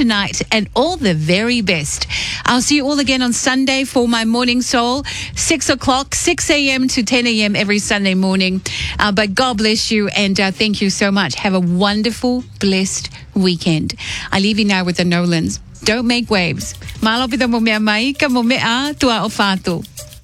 tonight, and all the very best. I'll see you all again on Sunday for my Morning Soul, 6 o'clock, 6 a.m. to 10 a.m. every Sunday morning. But God bless you, and thank you so much. Have a wonderful, blessed weekend. I leave you now with the Nolans. Don't make waves. Malo pita mo mea mai, ka mo mea tua o whātou.